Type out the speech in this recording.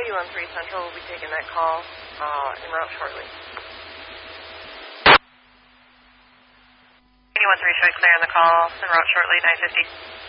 W13 Central will be taking that call en route shortly. 81-3 should clear on the call en route shortly, 950.